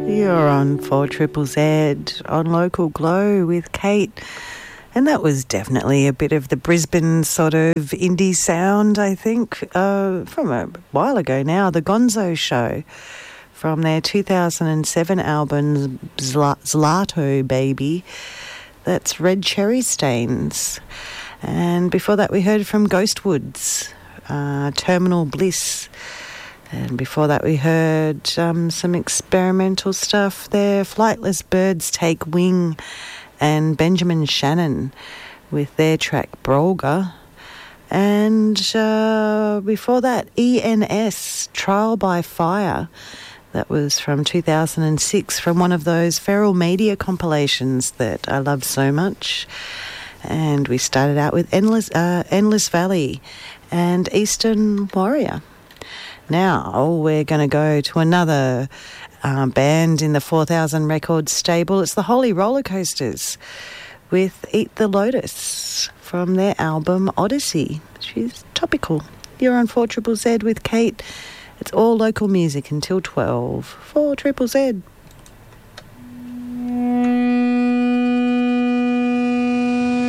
You're on 4 Triple Z on Local Glow with Kate. And that was definitely a bit of the Brisbane sort of indie sound, I think, from a while ago now. The Gonzo Show from their 2007 album Zlato Baby. That's Red Cherry Stains. And before that we heard from Ghostwoods, Terminal Bliss. And before that we heard some experimental stuff there. Flightless Birds Take Wing and Benjamin Shannon with their track Brolga. And before that, ENS, Trial by Fire. That was from 2006, from one of those Feral Media compilations that I love so much. And we started out with Endless Valley and Eastern Warrior. Now we're going to go to another band in the 4000 Records stable. It's the Holy Roller Coasters with Eat the Lotus from their album Odyssey. She's topical. You're on 4 Triple Z with Kate. It's all local music until 12. 4 Triple Z.